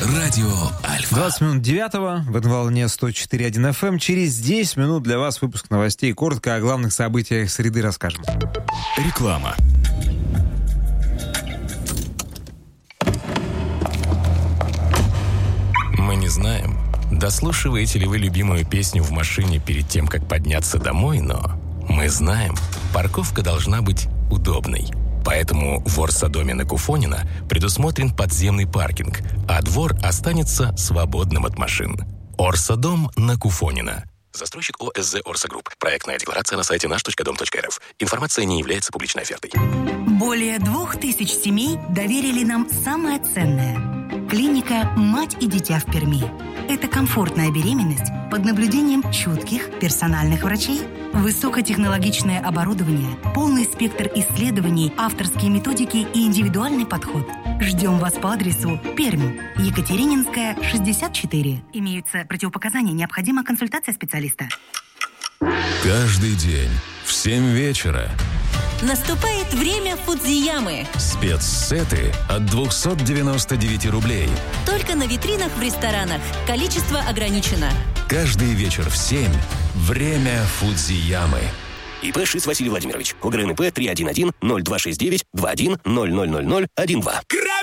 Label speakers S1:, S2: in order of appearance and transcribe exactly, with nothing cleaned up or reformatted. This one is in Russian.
S1: Радио Альфа.
S2: двадцать минут девятого в этой волне сто четыре и один эф эм. Через десять минут для вас выпуск новостей. Коротко о главных событиях среды расскажем.
S1: Реклама. Мы не знаем, дослушиваете ли вы любимую песню в машине перед тем, как подняться домой, но мы знаем, парковка должна быть удобной. Поэтому в Орсодоме на Куфонина предусмотрен подземный паркинг, а двор останется свободным от машин. Орсодом на Куфонина. Застройщик ОСЗ «Орса Групп». Проектная декларация на сайте наш точка дом точка эр эф. Информация не является публичной офертой.
S3: Более двух тысяч семей доверили нам самое ценное. Клиника «Мать и дитя» в Перми. Это комфортная беременность под наблюдением чутких персональных врачей, высокотехнологичное оборудование, полный спектр исследований, авторские методики и индивидуальный подход. Ждем вас по адресу Пермь, Екатерининская, шестьдесят четыре. Имеются противопоказания, необходима консультация специалиста.
S4: Каждый день в семь вечера
S5: наступает время Фудзиямы.
S4: Спецсеты от двести девяносто девять рублей.
S5: Только на витринах в ресторанах. Количество ограничено.
S4: Каждый вечер в семь время Фудзиямы.
S6: ИП Шиц Василий Владимирович. ОГРНП три один один ноль два шесть девять два один ноль ноль ноль ноль один два.